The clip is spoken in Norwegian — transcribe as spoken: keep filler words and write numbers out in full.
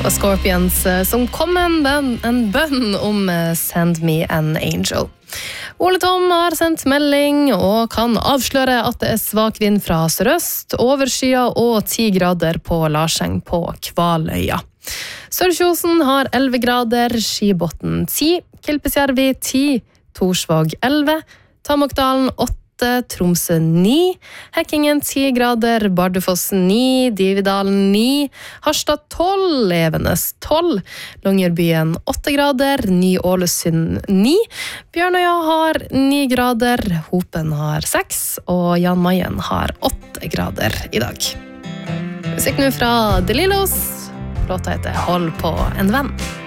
Og Scorpions som kom med en, en bønn om Send Me an Angel. Ole Tom har sendt melding og kan avsløre at det er svak vind fra sørøst, overskya og ti grader på Larseng på Kvaløya. Sørkjosen har elleve grader, Skibotn ti, Kilpisjärvi ti, Torsvåg elleve, Tamokdalen åtte, Tromsø ni, Hekkingen ti grader, Bardufoss ni, Dividalen ni, Harstad tolv, Levenes tolv, Longyearbyen åtte grader, Ny-Ålesund ni, Bjørnøya har ni grader, Hopen har seks, og Jan Mayen har åtte grader i dag. Musikk nå fra De Lillos, låta heter Hold på en venn.